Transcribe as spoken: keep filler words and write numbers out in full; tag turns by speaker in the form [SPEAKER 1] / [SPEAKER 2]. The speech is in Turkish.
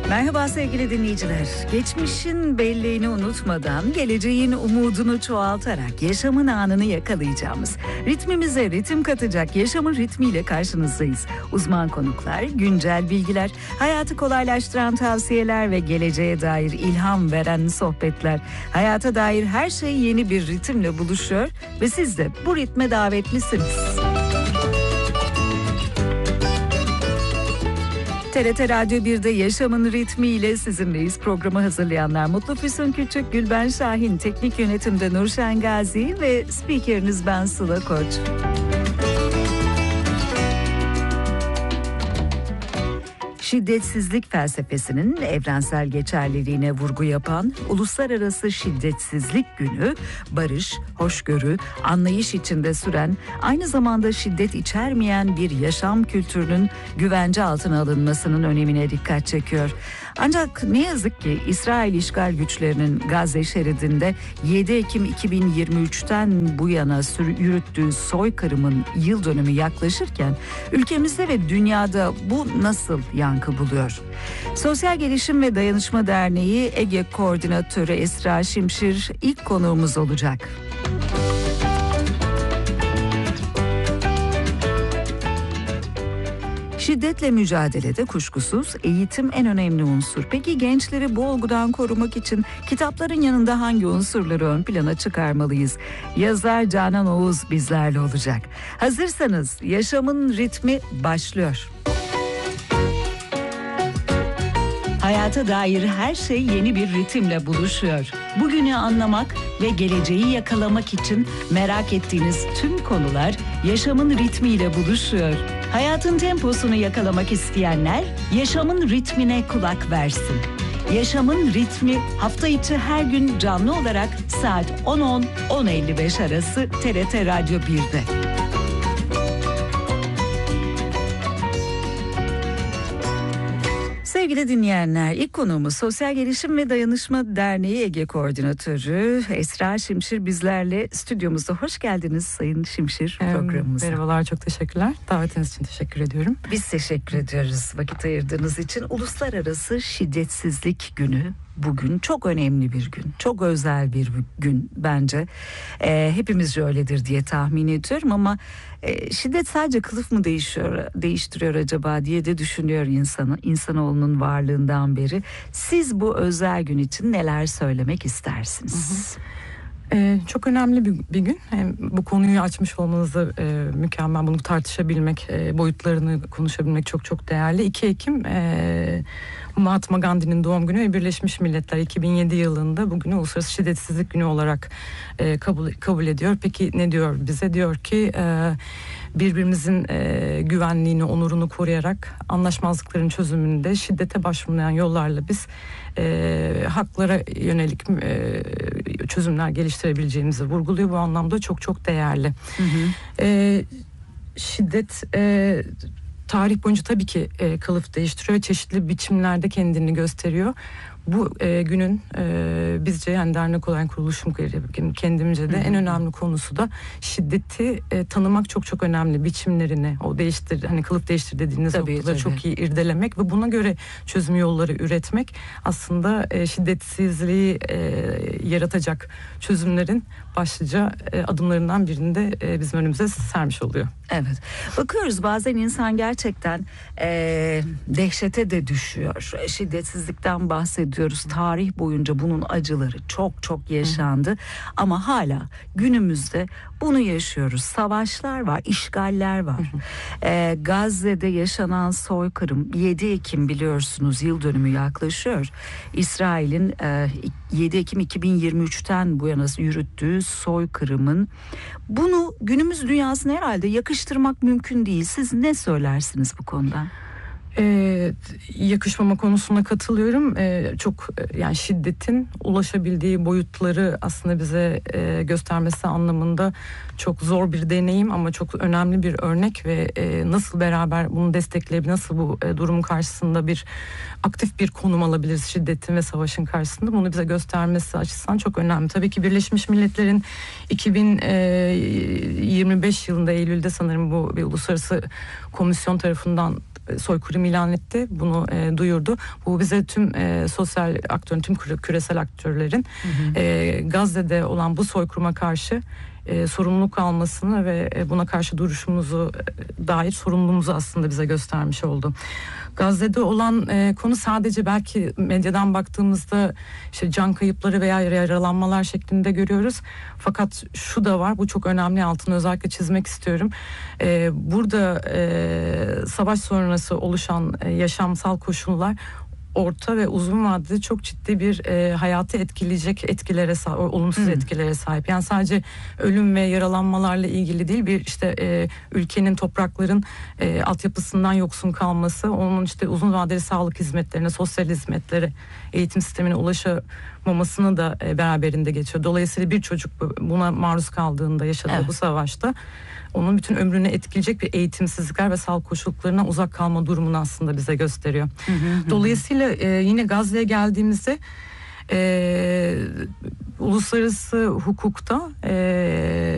[SPEAKER 1] Merhaba sevgili dinleyiciler. Geçmişin belleğini unutmadan, geleceğin umudunu çoğaltarak yaşamın anını yakalayacağımız, ritmimize ritim katacak yaşamın ritmiyle karşınızdayız. Uzman konuklar, güncel bilgiler, hayatı kolaylaştıran tavsiyeler ve geleceğe dair ilham veren sohbetler. Hayata dair her şey yeni bir ritimle buluşuyor ve siz de bu ritme davetlisiniz. T R T Radyo bir'de Yaşamın Ritmiyle sizinleyiz. Programı hazırlayanlar Mutlu Füsun Küçük, Gülben Şahin, teknik yönetimde Nurşen Gazi ve spikeriniz ben Sıla Koç. Şiddetsizlik felsefesinin evrensel geçerliliğine vurgu yapan Uluslararası Şiddetsizlik Günü, barış, hoşgörü, anlayış içinde süren, aynı zamanda şiddet içermeyen bir yaşam kültürünün güvence altına alınmasının önemine dikkat çekiyor. Ancak ne yazık ki İsrail işgal güçlerinin Gazze şeridinde yedi Ekim iki bin yirmi üçten bu yana yürüttüğü soykırımın yıl dönümü yaklaşırken ülkemizde ve dünyada bu nasıl yankı buluyor? Sosyal Gelişim ve Dayanışma Derneği Ege Koordinatörü Esra Şimşir ilk konuğumuz olacak. Şiddetle mücadelede kuşkusuz eğitim en önemli unsur. Peki gençleri bu olgudan korumak için kitapların yanında hangi unsurları ön plana çıkarmalıyız? Yazar Canan Oğuz bizlerle olacak. Hazırsanız yaşamın ritmi başlıyor. Hayata dair her şey yeni bir ritimle buluşuyor. Bugünü anlamak ve geleceği yakalamak için merak ettiğiniz tüm konular yaşamın ritmiyle buluşuyor. Hayatın temposunu yakalamak isteyenler yaşamın ritmine kulak versin. Yaşamın ritmi hafta içi her gün canlı olarak saat on on on elli beş arası T R T Radyo bir'de. Sevgili dinleyenler, ilk konuğumuz Sosyal Gelişim ve Dayanışma Derneği Ege Koordinatörü Esra Şimşir bizlerle stüdyomuzda. Hoş geldiniz Sayın Şimşir programımıza.
[SPEAKER 2] Merhabalar, çok teşekkürler. Davetiniz için teşekkür ediyorum.
[SPEAKER 1] Biz teşekkür ediyoruz vakit ayırdığınız için. Uluslararası Şiddetsizlik Günü bugün çok önemli bir gün. Çok özel bir gün bence. Ee, hepimizce öyledir diye tahmin ediyorum ama e, şiddet sadece kılıf mı değişiyor, değiştiriyor acaba diye de düşünüyor insanı, insanoğlunun varlığından beri. Siz bu özel gün için neler söylemek istersiniz?
[SPEAKER 2] Hı hı. Ee, çok önemli bir, bir gün. Hem bu konuyu açmış olmanız da e, mükemmel. Bunu tartışabilmek, e, boyutlarını konuşabilmek çok çok değerli. iki Ekim e, Mahatma Gandhi'nin doğum günü ve Birleşmiş Milletler iki bin yedi yılında bugünü Uluslararası Şiddetsizlik Günü olarak e, kabul kabul ediyor. Peki ne diyor bize? Diyor ki e, birbirimizin e, güvenliğini, onurunu koruyarak anlaşmazlıkların çözümünde şiddete başvurmayan yollarla biz e, haklara yönelik e, çözümler geliştirebileceğimizi vurguluyor. Bu anlamda çok çok değerli. Hı hı. E, şiddet e, tarih boyunca tabii ki e, kılıf değiştiriyor. Çeşitli biçimlerde kendini gösteriyor. Bu e, günün e, bizce yani dernek olan kuruluşum kendimce de Hı-hı. en önemli konusu da şiddeti e, tanımak çok çok önemli. Biçimlerini, o değiştir hani kılıf değiştir dediğiniz tabii, noktada tabii. çok iyi irdelemek ve buna göre çözüm yolları üretmek aslında e, şiddetsizliği e, yaratacak çözümlerin başlıca e, adımlarından birinde e, bizim önümüze sermiş oluyor.
[SPEAKER 1] Evet. Bakıyoruz bazen insan gerçekten e, dehşete de düşüyor. Şiddetsizlikten bahsediyoruz. Tarih boyunca bunun acıları çok çok yaşandı. Hı. Ama hala günümüzde bunu yaşıyoruz. Savaşlar var, işgaller var. Hı hı. E, Gazze'de yaşanan soykırım yedi Ekim biliyorsunuz yıl dönümü yaklaşıyor. İsrail'in e, yedi Ekim iki bin yirmi üçten bu yana yürüttüğü soykırımın bunu günümüz dünyasına herhalde yakıştırmak mümkün değil. Siz ne söylersiniz bu konuda?
[SPEAKER 2] Ee, yakışmama konusuna katılıyorum. Ee, çok yani şiddetin ulaşabildiği boyutları aslında bize e, göstermesi anlamında çok zor bir deneyim ama çok önemli bir örnek ve e, nasıl beraber bunu destekleyebilir, nasıl bu e, durumun karşısında bir aktif bir konum alabiliriz şiddetin ve savaşın karşısında, bunu bize göstermesi açısından çok önemli. Tabii ki Birleşmiş Milletler'in iki bin yirmi beş yılında Eylül'de sanırım bu bir uluslararası komisyon tarafından soykırım ilan etti. Bunu e, duyurdu. Bu bize tüm e, sosyal aktörün, tüm küresel aktörlerin hı hı. E, Gazze'de olan bu soykırıma karşı E, sorumluluk almasını ve e, buna karşı duruşumuzu e, dair sorumluluğumuzu aslında bize göstermiş oldu. Gazze'de olan e, konu sadece belki medyadan baktığımızda işte can kayıpları veya yaralanmalar şeklinde görüyoruz. Fakat şu da var, bu çok önemli, altını özellikle çizmek istiyorum. E, burada e, savaş sonrası oluşan e, yaşamsal koşullar orta ve uzun vadede çok ciddi bir e, hayatı etkileyecek etkilere sahip, olumsuz hmm. etkilere sahip. Yani sadece ölüm ve yaralanmalarla ilgili değil, bir işte e, ülkenin, toprakların e, altyapısından yoksun kalması, onun işte uzun vadeli sağlık hizmetlerine, sosyal hizmetlere, eğitim sistemine ulaşamamasını da e, beraberinde geçiyor. Dolayısıyla bir çocuk buna maruz kaldığında, yaşadığı evet. bu savaşta onun bütün ömrünü etkileyecek bir eğitimsizlikler ve sağlık koşullarından uzak kalma durumunu aslında bize gösteriyor. Hı hı hı. Dolayısıyla e, yine Gazze'ye geldiğimizde e, uluslararası hukukta e,